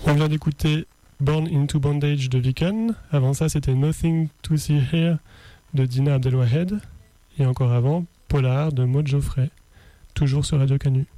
On vient d'écouter Born into Bondage de Viken. Avant ça, c'était Nothing to See Here de Dina Abdelwahed. Et encore avant, Polar de Maud Geoffrey. Toujours sur Radio Canu.